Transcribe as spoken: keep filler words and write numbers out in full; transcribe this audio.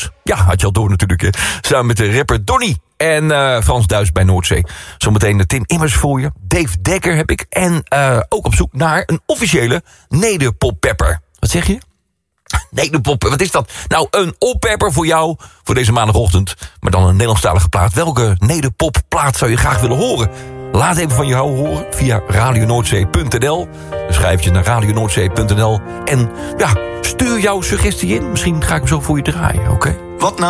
Ja, had je al door natuurlijk, hè. Samen met de rapper Donny. En uh, Frans Duis bij Noordzee. Zometeen Tim Immers voor je. Dave Dekker heb ik. En uh, ook op zoek naar een officiële nederpoppepper. Wat zeg je? Nederpop, wat is dat? Nou, een oppepper voor jou voor deze maandagochtend. Maar dan een Nederlandstalige plaat. Welke nederpopplaat zou je graag willen horen? Laat even van je horen via radio noordzee punt n l. Dan schrijf je naar radio noordzee punt n l. En ja, stuur jouw suggestie in. Misschien ga ik hem zo voor je draaien, oké? Okay? Wat nou?